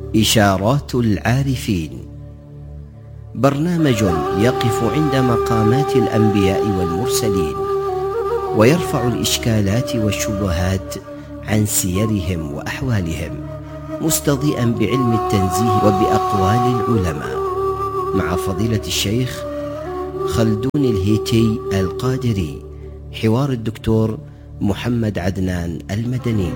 إشارات العارفين، برنامج يقف عند مقامات الأنبياء والمرسلين ويرفع الإشكالات والشبهات عن سيرهم وأحوالهم، مستضيئا بعلم التنزيه وبأقوال العلماء، مع فضيلة الشيخ خلدون الهيتي القادري. حوار الدكتور محمد عدنان المدني.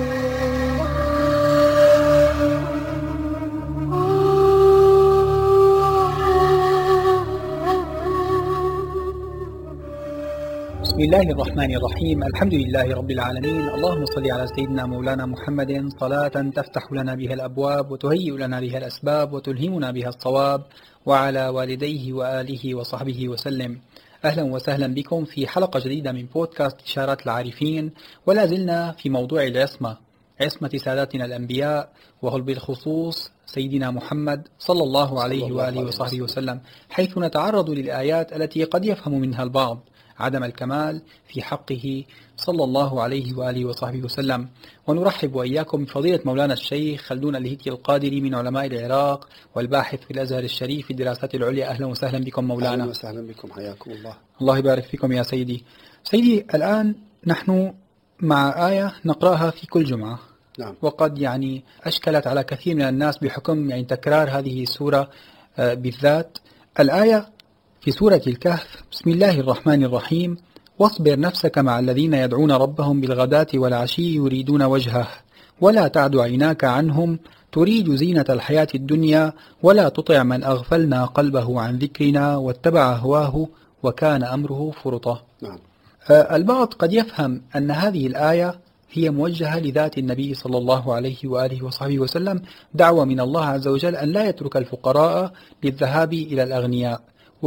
بسم الله الرحمن الرحيم. الحمد لله رب العالمين. اللهم صل على سيدنا مولانا محمد صلاة تفتح لنا بها الأبواب وتهيئ لنا بها الأسباب وتلهمنا بها الصواب، وعلى والديه وآله وصحبه وسلم. أهلا وسهلا بكم في حلقة جديدة من بودكاست إشارات العارفين، ولا زلنا في موضوع العصمة، عصمة ساداتنا الأنبياء، وهو بالخصوص سيدنا محمد صلى الله عليه وآله وصحبه وسلم، حيث نتعرض للآيات التي قد يفهم منها البعض عدم الكمال في حقه صلى الله عليه وآله وصحبه وسلم. ونرحب وإياكم بفضيلة مولانا الشيخ خلدون الهيتي القادري من علماء العراق والباحث في الأزهر الشريف في الدراسات العليا. أهلا وسهلا بكم مولانا. أهلا وسهلا بكم، حياكم الله. الله يبارك فيكم يا سيدي. سيدي، الآن نحن مع آية نقرأها في كل جمعة. نعم. وقد أشكلت على كثير من الناس بحكم تكرار هذه السورة بالذات. الآية في سورة الكهف: بسم الله الرحمن الرحيم، واصبر نفسك مع الذين يدعون ربهم بالغداة والعشي يريدون وجهه ولا تعد عيناك عنهم تريد زينة الحياة الدنيا ولا تطع من أغفلنا قلبه عن ذكرنا واتبع هواه وكان أمره فرطا. نعم. البعض قد يفهم أن هذه الآية هي موجهة لذات النبي صلى الله عليه وآله وصحبه وسلم، دعوة من الله عز وجل أن لا يترك الفقراء للذهاب إلى الأغنياء.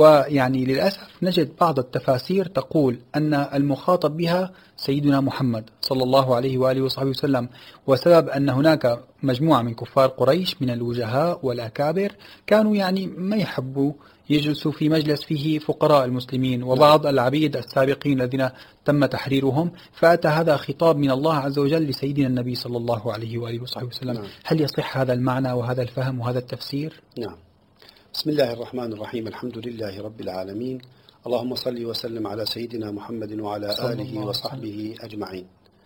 للأسف نجد بعض التفاسير تقول أن المخاطب بها سيدنا محمد صلى الله عليه وآله وصحبه وسلم، وسبب أن هناك مجموعة من كفار قريش من الوجهاء والأكابر كانوا ما يحبوا يجلسوا في مجلس فيه فقراء المسلمين وبعض العبيد السابقين الذين تم تحريرهم، فأتى هذا خطاب من الله عز وجل لسيدنا النبي صلى الله عليه وآله وصحبه وسلم. نعم. هل يصح هذا المعنى وهذا الفهم وهذا التفسير؟ نعم. بسم الله الرحمن الرحيم. الحمد لله رب العالمين. اللهم صل وسلم على سيدنا محمد وعلى آله وصحبه أجمعين.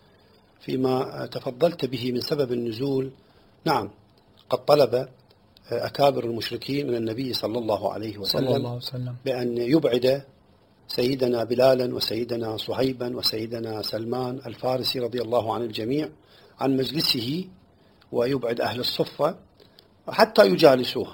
فيما تفضلت به من سبب النزول، نعم، قد طلب أكابر المشركين من النبي صلى الله عليه وسلم بأن يبعد سيدنا بلالا وسيدنا صهيبا وسيدنا سلمان الفارسي رضي الله عن الجميع عن مجلسه، ويبعد أهل الصفة حتى يجالسوه.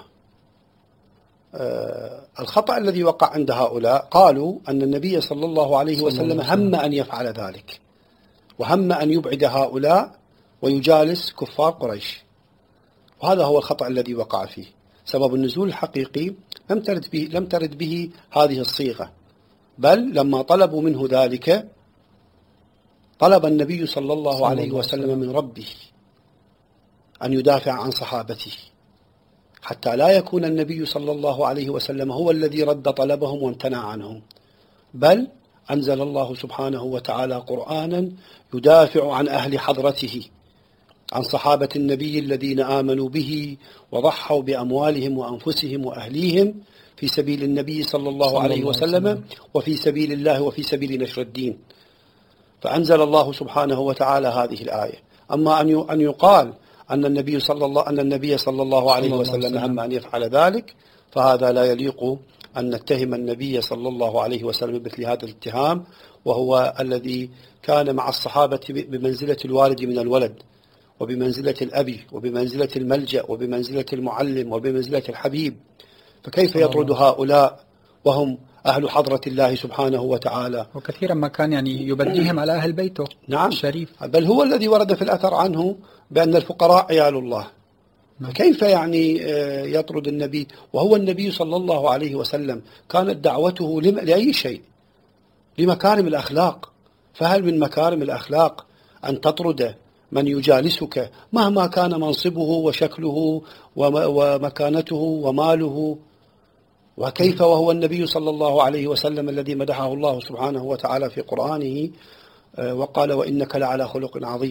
الخطأ الذي وقع عند هؤلاء قالوا أن النبي صلى الله عليه وسلم هم أن يفعل ذلك، وهم أن يبعد هؤلاء ويجالس كفار قريش، وهذا هو الخطأ الذي وقع فيه. سبب النزول الحقيقي لم ترد به هذه الصيغة، بل لما طلبوا منه ذلك طلب النبي صلى الله عليه وسلم من ربه أن يدافع عن صحابته، حتى لا يكون النبي صلى الله عليه وسلم هو الذي رد طلبهم وامتنع عنهم، بل أنزل الله سبحانه وتعالى قرآنا يدافع عن أهل حضرته، عن صحابة النبي الذين آمنوا به وضحوا بأموالهم وأنفسهم وأهليهم في سبيل النبي صلى الله عليه وسلم وفي سبيل الله وفي سبيل نشر الدين. فأنزل الله سبحانه وتعالى هذه الآية. أما أن يقال أن النبي صلى الله عليه وسلم هم أن يفعل ذلك، فهذا لا يليق أن نتهم النبي صلى الله عليه وسلم بمثل هذا الاتهام، وهو الذي كان مع الصحابة بمنزلة الوالد من الولد، وبمنزلة الأب، وبمنزلة الملجأ، وبمنزلة المعلم، وبمنزلة الحبيب. فكيف يطرد هؤلاء وهم أهل حضرة الله سبحانه وتعالى؟ وكثيرا ما كان يبديهم على أهل بيته. نعم. الشريف. بل هو الذي ورد في الأثر عنه بأن الفقراء عيال الله. نعم. كيف يطرد النبي وهو النبي صلى الله عليه وسلم كانت دعوته لأي شيء؟ لمكارم الأخلاق. فهل من مكارم الأخلاق أن تطرد من يجالسك مهما كان منصبه وشكله ومكانته وماله؟ وكيف وهو النبي صلى الله عليه وسلم الذي مدحه الله سبحانه وتعالى في قرآنه وقال: وإنك لعلى خلق عظيم.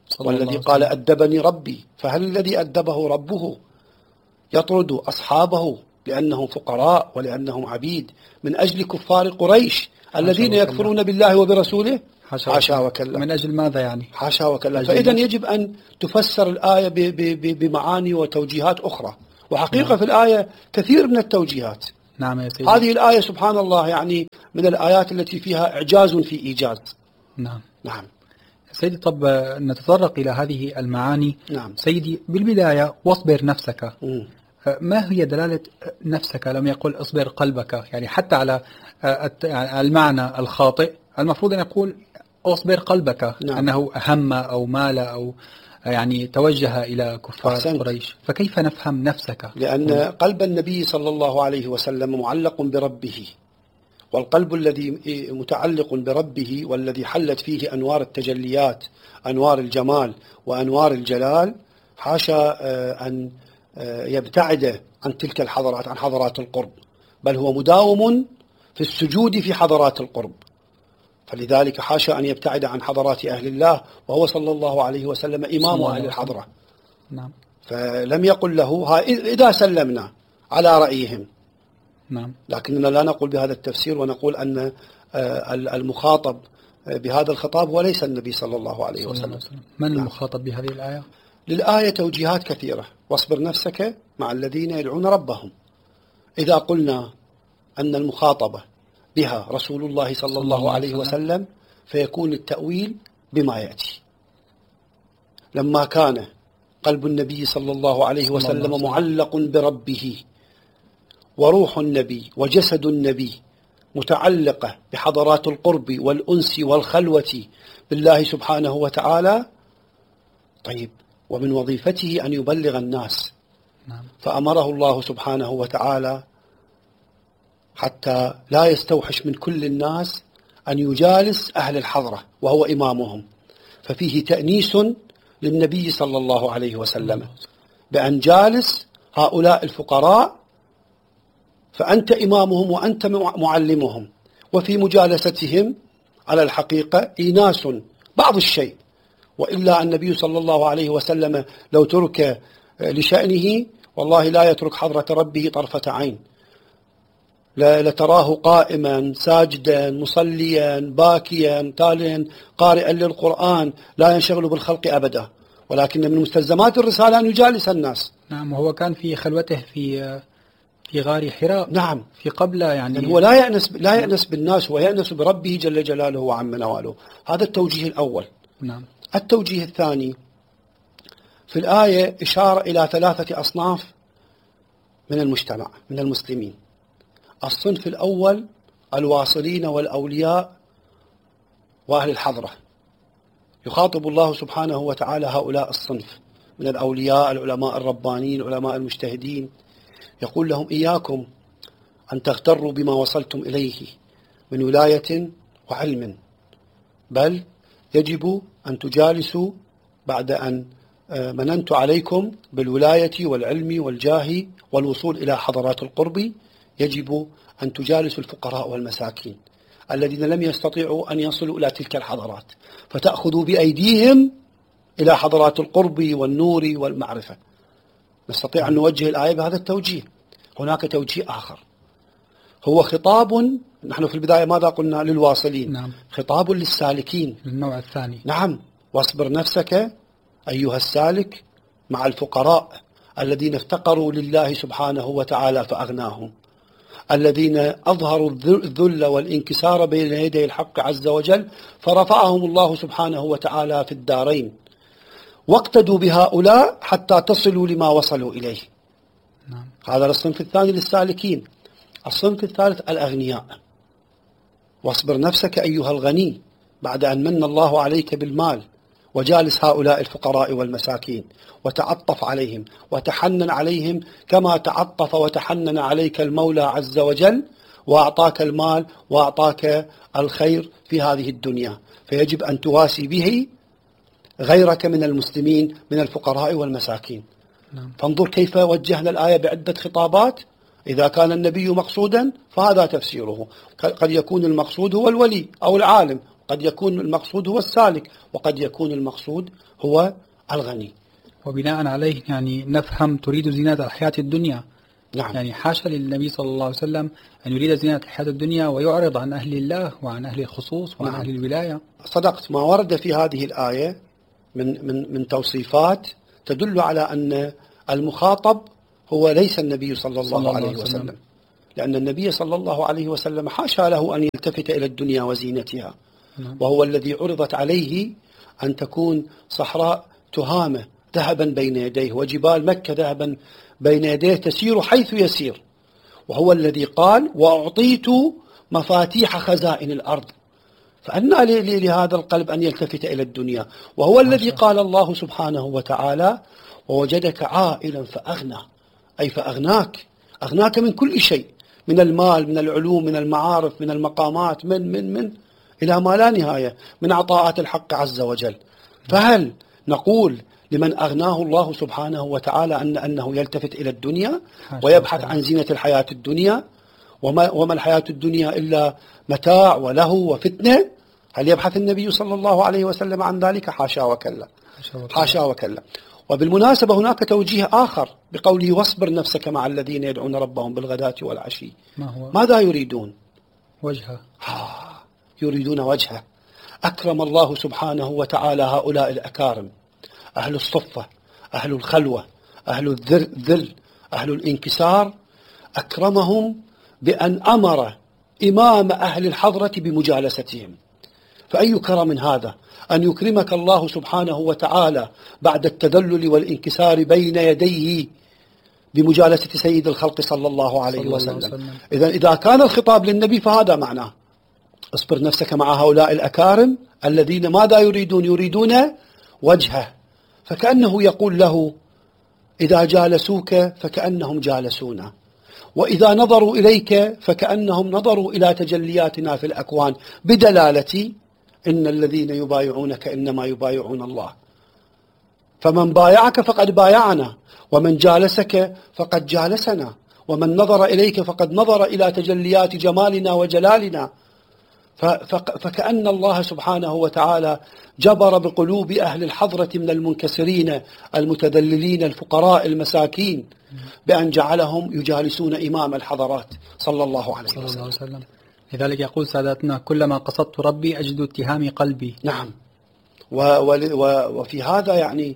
والذي قال أدبني ربي، فهل الذي أدبه ربه يطرد أصحابه لأنهم فقراء ولأنهم عبيد من أجل كفار قريش الذين يكفرون بالله وبرسوله؟ حاشا وكلا. من أجل ماذا يعني؟ حاشا وكلا. فإذا يجب أن تفسر الآية بمعاني وتوجيهات أخرى، وحقيقة في الآية كثير من التوجيهات. نعم يا سيدي. هذه الآية سبحان الله يعني من الآيات التي فيها إعجاز في إيجاز. نعم. نعم سيدي. طب نتطرق إلى هذه المعاني. نعم سيدي، بالبداية واصبر نفسك. ما هي دلالة نفسك؟ لم يقل اصبر قلبك، يعني حتى على المعنى الخاطئ المفروض أن يقول اصبر قلبك. نعم. أنه هم أو مال أو يعني توجه إلى كفار أحسنت. قريش. فكيف نفهم نفسك؟ لأن قلب النبي صلى الله عليه وسلم معلق بربه، والقلب الذي متعلق بربه والذي حلت فيه أنوار التجليات، أنوار الجمال وأنوار الجلال، حاشا أن يبتعد عن تلك الحضرات، عن حضرات القرب، بل هو مداوم في السجود في حضرات القرب. فلذلك حاشا أن يبتعد عن حضرات أهل الله، وهو صلى الله عليه وسلم إمام أهل الحضرة. نعم. فلم يقل له إذا سلمنا على رأيهم. نعم. لكننا لا نقول بهذا التفسير، ونقول أن المخاطب بهذا الخطاب هو ليس النبي صلى الله عليه وسلم. من المخاطب بهذه الآية؟ للآية توجيهات كثيرة. واصبر نفسك مع الذين يدعون ربهم. إذا قلنا أن المخاطبة بها رسول الله صلى الله عليه وسلم فيكون التأويل بما يأتي. لما كان قلب النبي صلى الله عليه وسلم معلق بربه، وروح النبي وجسد النبي متعلقة بحضرات القرب والأنس والخلوة بالله سبحانه وتعالى، طيب ومن وظيفته أن يبلغ الناس. نعم. فأمره الله سبحانه وتعالى حتى لا يستوحش من كل الناس أن يجالس أهل الحضرة وهو إمامهم، ففيه تأنيس للنبي صلى الله عليه وسلم بأن جالس هؤلاء الفقراء، فأنت إمامهم وأنت معلمهم، وفي مجالستهم على الحقيقة إيناس بعض الشيء. وإلا النبي صلى الله عليه وسلم لو ترك لشأنه والله لا يترك حضرة ربه طرفة عين، لتراه قائما ساجدا مصليا باكيا تاليا قارئا للقرآن، لا ينشغل بالخلق أبدا. ولكن من مستلزمات الرسالة أن يجالس الناس. نعم. وهو كان في خلوته في غار حراء. نعم. في قبل يعني هو لا يأنس بالناس، هو يأنس بربه جل جلاله وعم نواله. هذا التوجيه الأول. نعم. التوجيه الثاني في الآية إشارة إلى 3 أصناف من المجتمع من المسلمين. الصنف الأول الواصلين والأولياء وأهل الحضرة. يخاطب الله سبحانه وتعالى هؤلاء الصنف من الأولياء، العلماء الربانيين، العلماء المجتهدين، يقول لهم إياكم أن تغتروا بما وصلتم إليه من ولاية وعلم، بل يجب أن تجالسوا بعد أن مننت عليكم بالولاية والعلم والجاه والوصول إلى حضرات القرب، يجب أن تجالسوا الفقراء والمساكين الذين لم يستطيعوا أن يصلوا إلى تلك الحضرات، فتأخذوا بأيديهم إلى حضرات القرب والنور والمعرفة. نستطيع أن نوجه الآية بهذا التوجيه. هناك توجيه آخر هو خطاب، نحن في البداية ماذا قلنا؟ للواصلين. نعم. خطاب للسالكين، النوع الثاني. نعم. واصبر نفسك أيها السالك مع الفقراء الذين افتقروا لله سبحانه وتعالى فأغناهم، الذين أظهروا الذل والانكسار بين يدي الحق عز وجل فرفعهم الله سبحانه وتعالى في الدارين، واقتدوا بهؤلاء حتى تصلوا لما وصلوا إليه. نعم. هذا الصنف الثاني للسالكين. الصنف الثالث الأغنياء. واصبر نفسك أيها الغني بعد أن من الله عليك بالمال، وجالس هؤلاء الفقراء والمساكين وتعطف عليهم وتحنن عليهم كما تعطف وتحنن عليك المولى عز وجل، وأعطاك المال وأعطاك الخير في هذه الدنيا، فيجب أن تواسي به غيرك من المسلمين من الفقراء والمساكين. نعم. فانظر كيف وجهنا الآية بعدة خطابات. إذا كان النبي مقصودا فهذا تفسيره، قد يكون المقصود هو الولي أو العالم، قد يكون المقصود هو السالك، وقد يكون المقصود هو الغني. وبناء عليه يعني نفهم تريد زينة الحياة الدنيا. نعم. يعني حاشا للنبي صلى الله عليه وسلم أن يريد زينة الحياة الدنيا ويعرض عن أهل الله وعن أهل الخصوص وعن نعم. أهل الولاية. صدقت، ما ورد في هذه الآية من توصيفات تدل على أن المخاطب هو ليس النبي صلى الله عليه وسلم، لأن النبي صلى الله عليه وسلم حاشا له أن يلتفت إلى الدنيا وزينتها، وهو الذي عرضت عليه أن تكون صحراء تهامة ذهبا بين يديه، وجبال مكة ذهبا بين يديه تسير حيث يسير، وهو الذي قال وأعطيت مفاتيح خزائن الأرض. فأنى لهذا القلب أن يلتفت إلى الدنيا، وهو الذي قال الله سبحانه وتعالى ووجدك عائلا فأغنى، أي أغناك من كل شيء، من المال، من العلوم، من المعارف، من المقامات، من إلى ما لا نهاية من عطاءات الحق عز وجل. فهل نقول لمن أغناه الله سبحانه وتعالى أنه يلتفت إلى الدنيا ويبحث عن زينة الحياة الدنيا؟ وما الحياة الدنيا إلا متاع ولهو وفتنة؟ هل يبحث النبي صلى الله عليه وسلم عن ذلك؟ حاشا وكلا، حاشا وكلا. وبالمناسبة هناك توجيه آخر بقوله واصبر نفسك مع الذين يدعون ربهم بالغداة والعشي. ما هو؟ ماذا يريدون؟ وجهه. يريدون وجهه. أكرم الله سبحانه وتعالى هؤلاء الأكارم، أهل الصفة، أهل الخلوة، أهل الذل، أهل الانكسار، أكرمهم بأن أمر إمام أهل الحضرة بمجالستهم. فأي كرم هذا أن يكرمك الله سبحانه وتعالى بعد التذلل والانكسار بين يديه بمجالسة سيد الخلق صلى الله عليه وسلم. إذا كان الخطاب للنبي فهذا معناه اصبر نفسك مع هؤلاء الأكارم الذين ماذا يريدون وجهه. فكأنه يقول له إذا جالسوك فكأنهم جالسونا، وإذا نظروا إليك فكأنهم نظروا إلى تجلياتنا في الأكوان، بدلالة إن الذين يبايعونك إنما يبايعون الله، فمن بايعك فقد بايعنا، ومن جالسك فقد جالسنا، ومن نظر إليك فقد نظر إلى تجليات جمالنا وجلالنا. فكأن الله سبحانه وتعالى جبر بقلوب أهل الحضرة من المنكسرين المتذللين الفقراء المساكين بأن جعلهم يجالسون إمام الحضرات صلى الله عليه وسلم. لذلك يقول ساداتنا كلما قصدت ربي أجد اتهام قلبي. نعم. وفي هذا يعني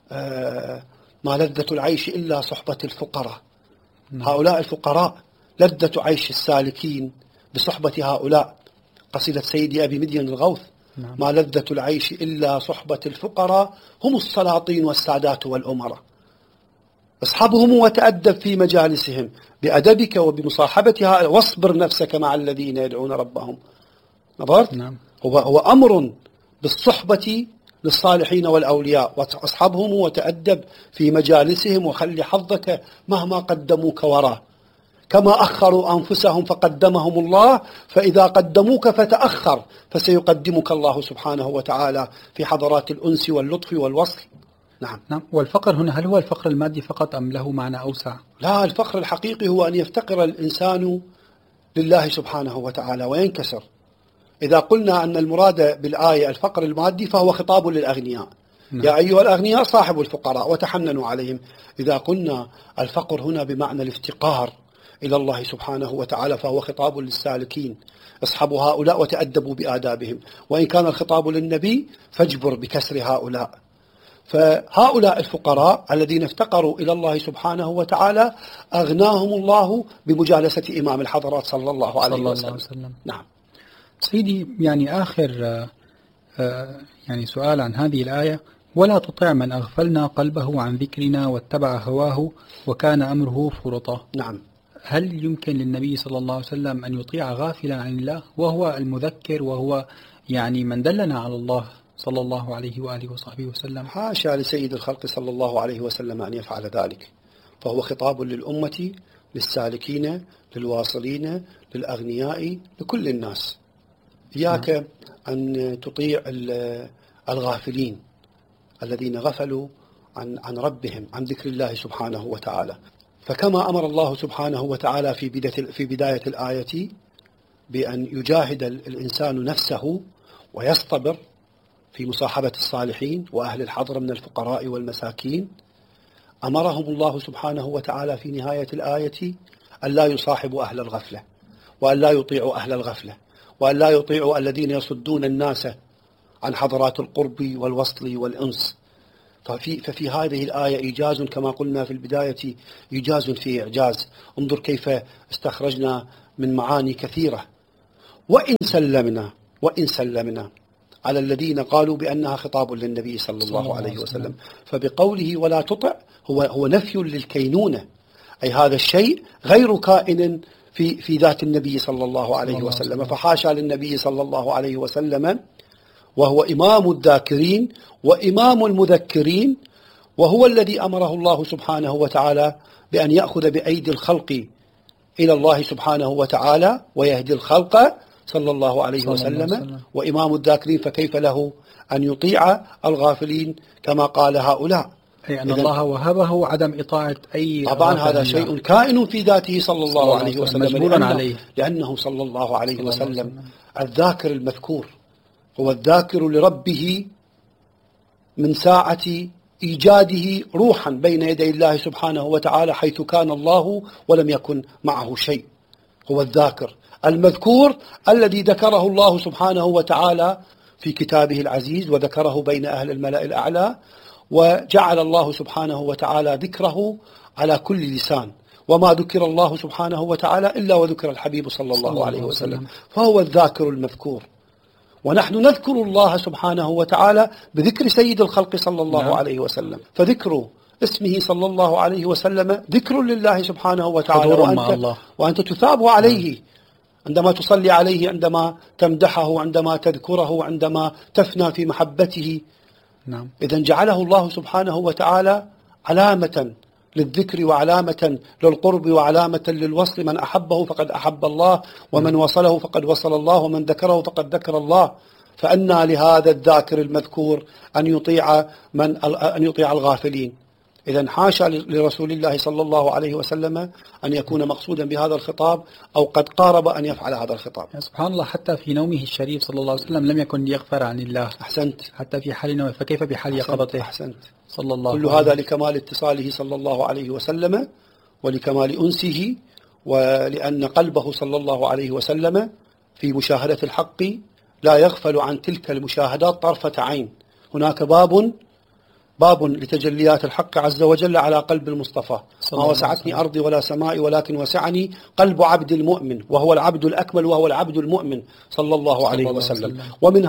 ما لذة العيش إلا صحبة الفقراء. هؤلاء الفقراء لذة عيش السالكين بصحبة هؤلاء. قصيدة سيدي أبي مدين الغوث ما لذة العيش إلا صحبة الفقراء هم السلاطين والسادات والأمراء. اصحبهم وتأدب في مجالسهم بأدبك وبمصاحبتها، واصبر نفسك مع الذين يدعون ربهم. نظرت؟ نعم. هو أمر بالصحبة للصالحين والأولياء، واصحبهم وتأدب في مجالسهم، وخلي حظك مهما قدموك وراه. كما أخروا أنفسهم فقدمهم الله، فإذا قدموك فتأخر فسيقدمك الله سبحانه وتعالى في حضرات الأنس واللطف والوصل. نعم. والفقر هنا هل هو الفقر المادي فقط أم له معنى أوسع؟ لا، الفقر الحقيقي هو أن يفتقر الإنسان لله سبحانه وتعالى وينكسر. إذا قلنا أن المراد بالآية الفقر المادي فهو خطاب للأغنياء. يا أيها الأغنياء صاحبوا الفقراء وتحننوا عليهم. إذا قلنا الفقر هنا بمعنى الافتقار إلى الله سبحانه وتعالى فهو خطاب للسالكين، اصحبوا هؤلاء وتأدبوا بآدابهم. وإن كان الخطاب للنبي فاجبر بكسر هؤلاء. فهؤلاء الفقراء الذين افتقروا إلى الله سبحانه وتعالى أغناهم الله بمجالسة إمام الحضرات صلى الله عليه وسلم. نعم. سيدي، يعني آخر يعني سؤال عن هذه الآية: ولا تطع من أغفلنا قلبه عن ذكرنا واتبع هواه وكان أمره فرطا. نعم. هل يمكن للنبي صلى الله عليه وسلم أن يطيع غافلا عن الله وهو المذكر وهو يعني من دلنا على الله صلى الله عليه وآله وصحبه وسلم؟ حاشا لسيد الخلق صلى الله عليه وسلم أن يفعل ذلك، فهو خطاب للأمة، للسالكين، للواصلين، للأغنياء، لكل الناس. إياك أن تطيع الغافلين الذين غفلوا عن ربهم، عن ذكر الله سبحانه وتعالى. فكما أمر الله سبحانه وتعالى في بداية الآية بأن يجاهد الإنسان نفسه ويصطبر في مصاحبة الصالحين وأهل الحضر من الفقراء والمساكين، أمرهم الله سبحانه وتعالى في نهاية الآية أن لا يصاحبوا أهل الغفلة، وأن لا يطيعوا أهل الغفلة، وأن لا يطيعوا الذين يصدون الناس عن حضرات القرب والوصل والأنس. ففي هذه الآية إيجاز كما قلنا في البداية، إيجاز فيه إعجاز. انظر كيف استخرجنا من معاني كثيرة. وإن سلمنا على الذين قالوا بأنها خطاب للنبي صلى الله عليه وسلم، فبقوله ولا تطع هو نفي للكينونة، أي هذا الشيء غير كائن في ذات النبي صلى الله عليه وسلم. فحاشا للنبي صلى الله عليه وسلم وهو إمام الذاكرين وإمام المذكرين، وهو الذي أمره الله سبحانه وتعالى بأن يأخذ بأيدي الخلق إلى الله سبحانه وتعالى ويهدي الخلق صلى الله عليه وسلم، وإمام الذاكرين فكيف له أن يطيع الغافلين كما قال هؤلاء؟ أي أن الله وهبه عدم إطاعة أي طبعا هذا شيء كائن في ذاته صلى الله عليه وسلم، لأنه صلى الله عليه وسلم الذاكر المذكور، هو الذاكر لربه من ساعة إيجاده روحا بين يدي الله سبحانه وتعالى، حيث كان الله ولم يكن معه شيء. هو الذاكر المذكور الذي ذكره الله سبحانه وتعالى في كتابه العزيز، وذكره بين أهل الملأ الأعلى، وجعل الله سبحانه وتعالى ذكره على كل لسان، وما ذكر الله سبحانه وتعالى إلا وذكر الحبيب صلى الله عليه وسلم، فهو الذاكر المذكور. ونحن نذكر الله سبحانه وتعالى بذكر سيد الخلق صلى الله عليه وسلم، فذكر اسمه صلى الله عليه وسلم ذكر لله سبحانه وتعالى، وأنت تثاب عليه عندما تصلي عليه، عندما تمدحه، عندما تذكره، عندما تفنى في محبته. نعم. إذن جعله الله سبحانه وتعالى علامة للذكر وعلامة للقرب وعلامة للوصل. من أحبه فقد أحب الله، ومن وصله فقد وصل الله، ومن ذكره فقد ذكر الله. فأنى لهذا الذاكر المذكور أن يطيع الغافلين. إذن حاشا لرسول الله صلى الله عليه وسلم أن يكون مقصودا بهذا الخطاب أو قد قارب أن يفعل هذا الخطاب. سبحان الله، حتى في نومه الشريف صلى الله عليه وسلم لم يكن يغفر عن الله. أحسنت. حتى في حال نومه، فكيف بحال يقظته؟ أحسنت. صلى الله كل هذا لكمال اتصاله صلى الله عليه وسلم، ولكمال أنسه، ولأن قلبه صلى الله عليه وسلم في مشاهدة الحق لا يغفل عن تلك المشاهدات طرفة عين. هناك باب لتجليات الحق عز وجل على قلب المصطفى. ما وسعتني أرضي ولا سمائي، ولكن وسعني قلب عبد المؤمن، وهو العبد الأكمل، وهو العبد المؤمن صلى الله عليه وسلم.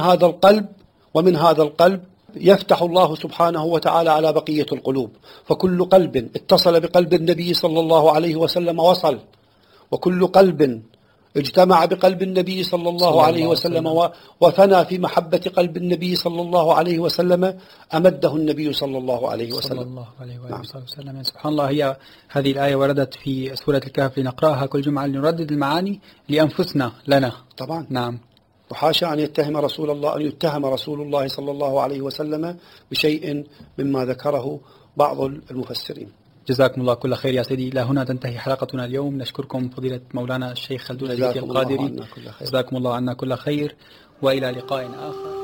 ومن هذا القلب يفتح الله سبحانه وتعالى على بقية القلوب. فكل قلب اتصل بقلب النبي صلى الله عليه وسلم وصل، وكل قلب اجتمع بقلب النبي صلى الله عليه وسلم وفنى في محبة قلب النبي صلى الله عليه وسلم أمده النبي صلى الله عليه وسلم. صلى الله عليه وسلم. سبحان الله، هذه الآية وردت في سورة الكهف لنقرأها كل جمعة لنردد المعاني لأنفسنا لنا. طبعا. نعم. وحاشا أن يتهم رسول الله صلى الله عليه وسلم بشيء مما ذكره بعض المفسرين. جزاكم الله كل خير يا سيدي. إلى هنا تنتهي حلقتنا اليوم. نشكركم فضيلة مولانا الشيخ خلدون القادري. جزاكم الله عنا كل خير، وإلى لقاء آخر.